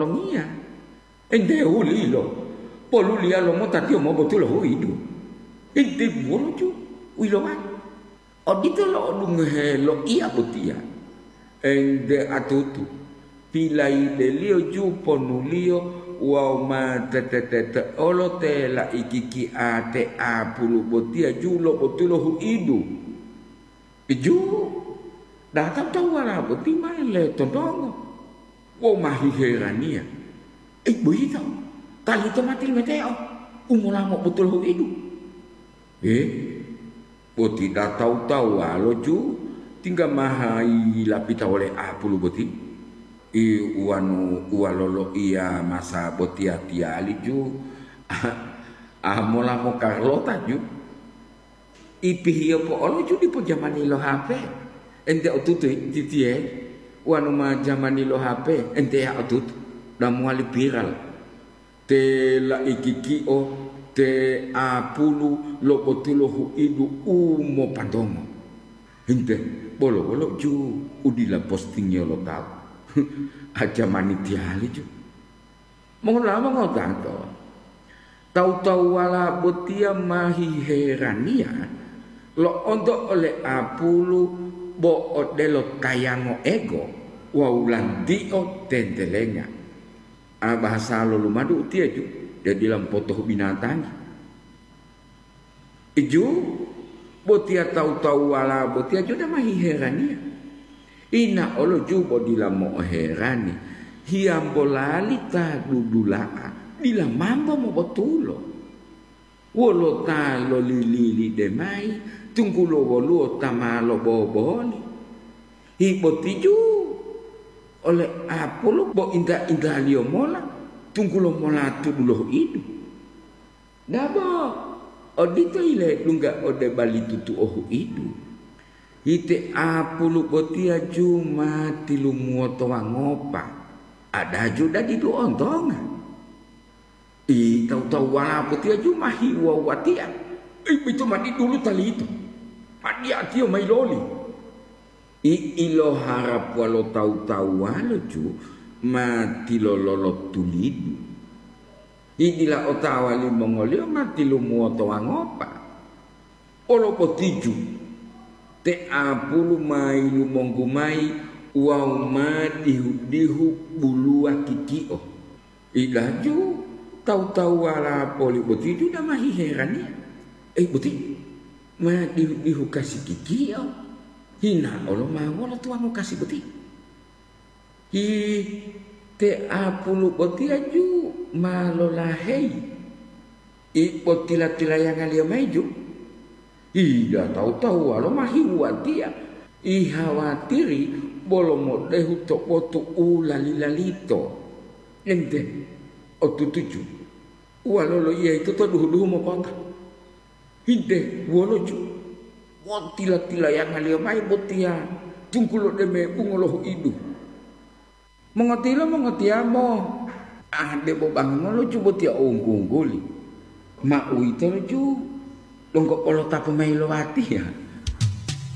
olongia. Ende uli lo. Polu lia lo mo tati mo botulo huidu. Ende bolo ju wilo mai. Odito lo lunge lo ia botia. Ende atutu. Pilai de lio ju ponu lio wa ma te olo te la ikiki a te a pulu botia ju lo botulo huidu. Iju datang tahu ala boti mai le tondongo. Wo mahi herania. Begitu. Tali itu mati meteo. Umulamo betul huidu. Boti dah tahu alo ju tinggal mahai lapita oleh apulu boti. Ualolo ia masa boti hati ali ju. Mulamo Carlota ju. Ipihio po olo ju di po jamani lo HP. Ente otutu titie. Wanu ma jamani lo HP. Ente ya otutu. Dan muali viral. Te la ikiki o te apulu lo botulo huidu umo pandongo. Ente bolo ju udila postingnya lo tahu. Aja mani tiali ju. Mengolah mengotanto. Tahu wala botia mahi herania. Lo untuk oleh apulu bo odelo kayango ego. Waulandio tentelenga. Bahasa lo lumadu utia ju. Dia dalam potoh binatang. Iju botia tahu wala botia ju dah mahi herania. Ina olo ju bo dilamo herani. Hiambolali ta dudulaa. Dila mambo mo botulo. Wolo ta lo lili de mai. Tungkulo wolo tamalo boboli. Hibotiju. Oleh apolo bo inda lio mola. Tungkulo mola tudulo itu. Dabo. Odito ile lunga ode bali tutu ohu itu. Hite apolo botia juma tilu muoto wangopa. Ada juga di ontongan. Tahu wala botia juma hiwa watia. Itu mandi dulu tali itu. Mandi atio mai loli. Ilo harap walau tahu wala ju mati lololot tulidu. Idila otawali mongolio mati lumuoto wangopa. Olo potiju. Te apulu mai lumonggu mai uau ma dihu bulua kikio. Ilaju tahu wala poli potiju dah mahi herania. Boti ma dihu kasih kikio. Hina olo ma wala tuango kasih boti. Te apulu boti aju malolahei. Botila yang alia maju. Ida tahu alo mahi watia. Ihawatiri bolo modehu tokotu ulalilalito. Ente otutuju. Walolo iya itu to duhu mo konta. Hinde woloju. Wotila yang alia mai botia. Tungkulo deme ungolo idu. Mengotiamo. Debo bangun lo ju botia ungguli. Ma uito ju. Longkok polo tapu mai lo wati ya.